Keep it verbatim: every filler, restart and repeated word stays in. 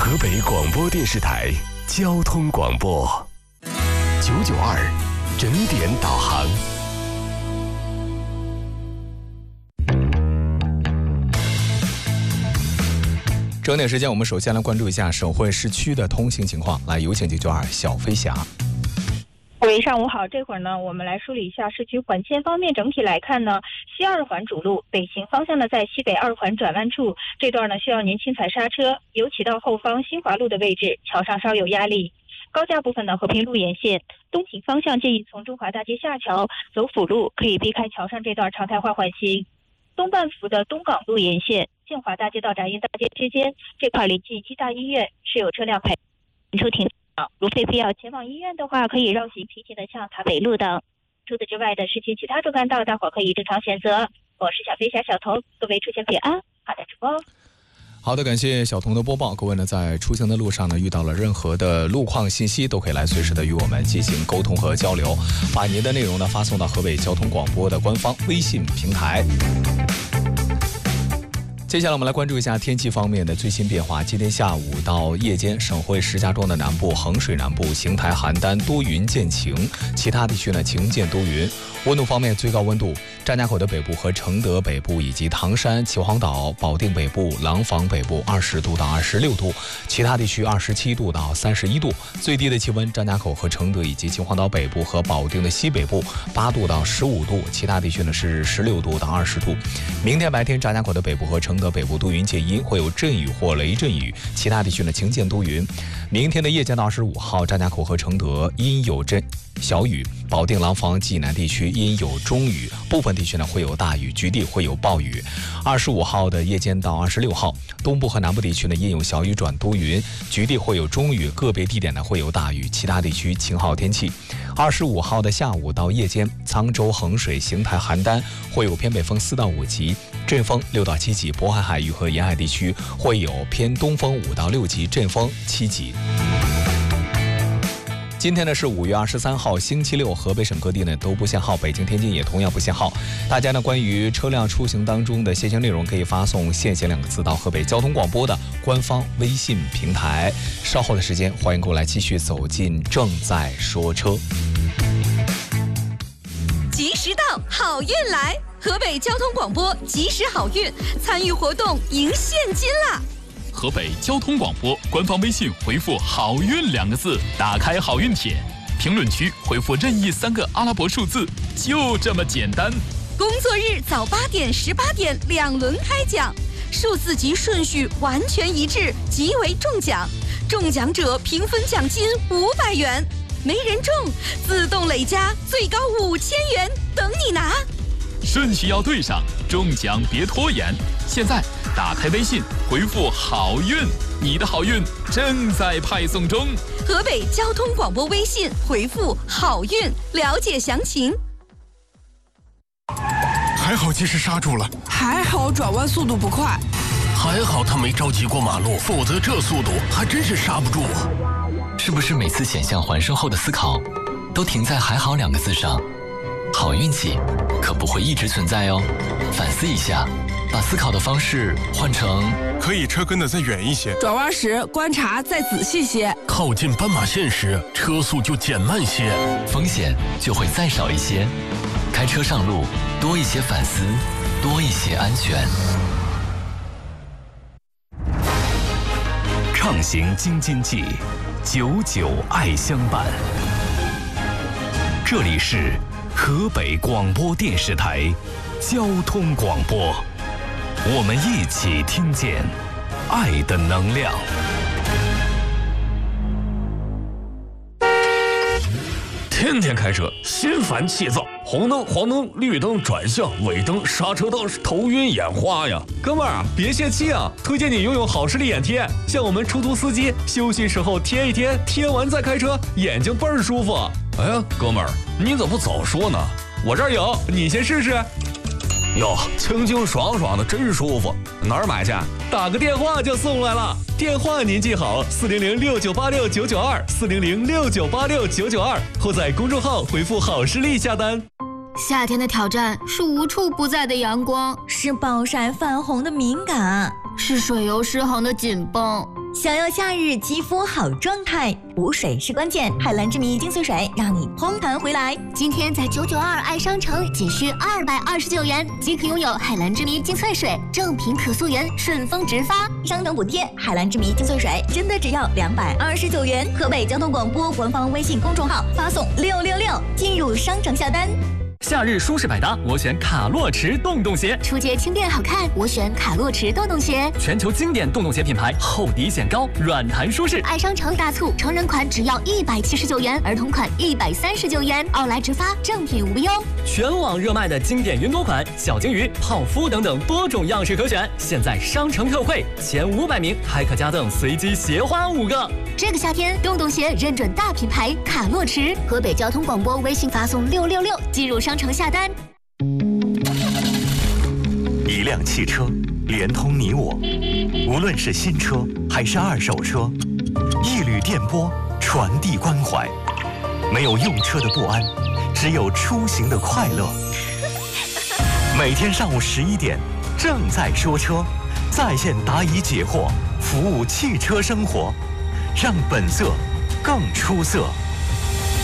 河北广播电视台交通广播九九二整点导航。整点时间，我们首先来关注一下省会市区的通行情况。来，有请九九二小飞侠。 各位上午好，这会儿呢，我们来梳理一下市区环线方面。整体来看呢，西二环主路北行方向呢，在西北二环转弯处这段呢需要您轻踩刹车，尤其到后方新华路的位置，桥上稍有压力。高架部分呢，和平路沿线东行方向建议从中华大街下桥走辅路，可以避开桥上这段常态化缓行。东半幅的东港路沿线建华大街到闸运大街之间这块临近七大医院是有车辆排出停。如非必要前往医院的话，可以绕行平行的向塔北路等。除此之外的市区其他主干道，大伙可以正常选择。我是小飞侠小童，各位出行平安，好的，主播。 好的，感谢小童的播报。各位呢，在出行的路上呢，遇到了任何的路况信息，都可以来随时的与我们进行沟通和交流，把您的内容呢发送到河北交通广播的官方微信平台。接下来我们来关注一下天气方面的最新变化。今天下午到夜间，省会石家庄的南部、衡水南部、邢台、邯郸多云见晴，其他地区呢晴见多云。温度方面，最高温度张家口的北部和承德北部以及唐山、秦皇岛、保定北部、廊坊北部二十度到二十六度，其他地区二十七度到三十一度。最低的气温，张家口和承德以及秦皇岛北部和保定的西北部八度到十五度，其他地区呢是十六度到二十度。明天白天，张家口的北部和承德北部多云见阴，会有阵雨或雷阵雨，其他地区呢晴见多云。明天的夜间到二十五号，张家口和承德阴有阵小雨，保定、廊坊、济南地区阴有中雨，部分地区呢会有大雨，局地会有暴雨。二十五号的夜间到二十六号，东部和南部地区呢阴有小雨转多云，局地会有中雨，个别地点呢会有大雨，其他地区晴好天气。二十五号的下午到夜间，沧州、衡水、邢台、邯郸会有偏北风四到五级，阵风六到七级，渤海海域和沿海地区会有偏东风五到六级，阵风七级。今天呢是五月二十三号，星期六，河北省各地呢都不限号，北京、天津也同样不限号。大家呢关于车辆出行当中的限行内容，可以发送"限行"两个字到河北交通广播的官方微信平台。稍后的时间，欢迎各位来继续走进正在说车。 及时到，好运来！河北交通广播及时好运，参与活动赢现金啦！ 河北交通广播官方微信回复"好运"两个字，打开好运帖，评论区回复任意三个阿拉伯数字，就这么简单。 工作日早八点、十八点两轮开奖，数字及顺序完全一致，即为中奖。中奖者平分奖金五百元，没人中自动累加最高五千元，等你拿。 顺序要对上，中奖别拖延。现在打开微信，回复"好运"，你的好运正在派送中。 河北交通广播微信回复"好运"，了解详情。 还好及时刹住了， 还好转弯速度不快， 还好他没着急过马路，否则这速度还真是刹不住啊！ 是不是每次险象环生后的思考，都停在"还好"两个字上？好运气可不会一直存在哦，反思一下，把思考的方式换成可以车跟得再远一些， 转弯时观察再仔细些， 靠近斑马线时车速就减慢些， 风险就会再少一些。开车上路，多一些反思，多一些安全。 畅行京津冀，久久爱相伴。这里是河北广播电视台交通广播，我们一起听见爱的能量。 天天开车心烦气躁，红灯黄灯绿灯转向尾灯刹车灯，头晕眼花呀！ 哥们儿啊，别泄气啊！推荐你拥有好视力眼贴，像我们出租司机休息时候贴一贴，贴完再开车，眼睛倍儿舒服。 哎呀，哥们儿，你怎么不早说呢？ 我这儿有，你先试试。 哟，清清爽爽的，真舒服。 哪儿买去？打个电话就送来了。电话您记好：四零零六九八六九九二，四零零六九八六九九二，或在公众号回复"好视力"下单。 夏天的挑战是无处不在的阳光， 是暴晒泛红的敏感， 是水油失衡的紧绷。 想要夏日肌肤好状态，补水是关键。海蓝之谜精粹水让你嘭弹回来。 今天在九九二爱商城仅需二百二十九元即可拥有海蓝之谜精粹水，正品可溯源，顺丰直发， 商城补贴。海蓝之谜精粹水真的只要两百二十九元。河北交通广播官方微信公众号发送六六六进入商城下单。 夏日舒适百搭，我选卡洛驰洞洞鞋。 出街轻便好看，我选卡洛驰洞洞鞋。 全球经典洞洞鞋品牌，厚底显高，软弹舒适。 爱商城大促，成人款只要一百七十九元，儿童款一百三十九元，奥莱直发，正品无忧。 全网热卖的经典云朵款、小金鱼、泡芙等等多种样式可选，现在商城特惠，前五百名还可加赠随机鞋花五个。 这个夏天，洞洞鞋认准大品牌卡洛驰。河北交通广播微信发送六六六进入商城下单。 一辆汽车连通你我，无论是新车还是二手车，一缕电波传递关怀。没有用车的不安，只有出行的快乐。每天上午十一点，正在说车，在线答疑解惑，服务汽车生活，让本色更出色。